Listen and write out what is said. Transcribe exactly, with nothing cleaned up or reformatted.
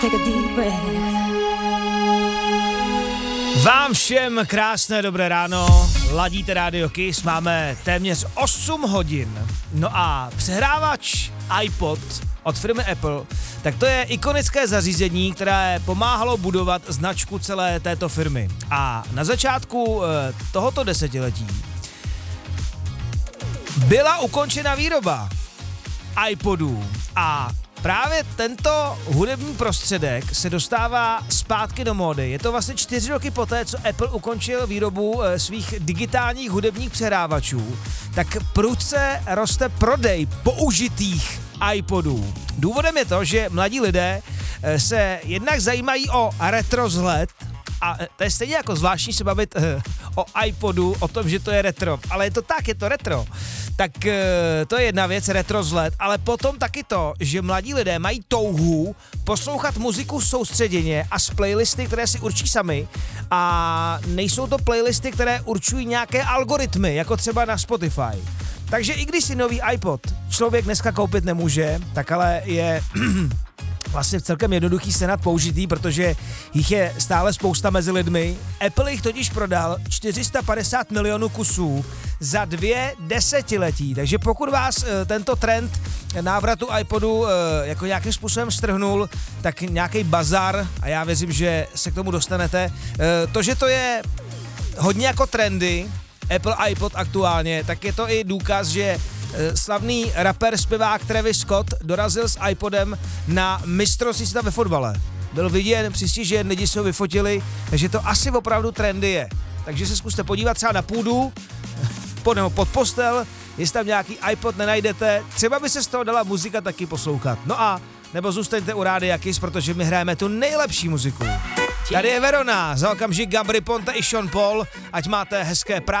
Vám všem krásné dobré ráno, ladíte Radio Kiss, máme téměř osm hodin. No a přehrávač iPod od firmy Apple, tak to je ikonické zařízení, které pomáhalo budovat značku celé této firmy. A na začátku e, tohoto desetiletí byla ukončena výroba iPodů a právě tento hudební prostředek se dostává zpátky do módy. Je to vlastně čtyři roky poté, co Apple ukončil výrobu e, svých digitálních hudebních přehrávačů, tak prudce roste prodej použitých iPodů. Důvodem je to, že mladí lidé e, se jednak zajímají o retro vzhled, a to je stejně jako zvláštní se bavit e, o iPodu, o tom, že to je retro, ale je to tak, je to retro. Tak e, to je jedna věc, retro vzhled, ale potom taky to, že mladí lidé mají touhu poslouchat muziku soustředěně a z playlisty, které si určí sami, a nejsou to playlisty, které určují nějaké algoritmy, jako třeba na Spotify. Takže i když si nový iPod člověk dneska koupit nemůže, tak ale je vlastně celkem jednoduchý sehnat použitý, protože jich je stále spousta mezi lidmi. Apple jich totiž prodal čtyři sta padesát milionů kusů za dvě desetiletí, takže pokud vás e, tento trend návratu iPodu e, jako nějakým způsobem strhnul, tak nějaký bazar, a já věřím, že se k tomu dostanete. E, to, že to je hodně jako trendy, Apple iPod aktuálně, tak je to i důkaz, že slavný rapper, zpěvák Travis Scott dorazil s iPodem na mistrovství světa ve fotbale. Byl viděn, přistižen, lidi se ho vyfotili, takže to asi opravdu trendy je. Takže se zkuste podívat třeba na půdu, pod, nebo pod postel, jestli tam nějaký iPod nenajdete, třeba by se z toho dala muzika taky poslouchat. No a nebo zůstaňte u Rádia Kiss, protože my hrajeme tu nejlepší muziku. Tady je Verona, za okamžik Gabry Ponte i Sean Paul, ať máte hezké práce.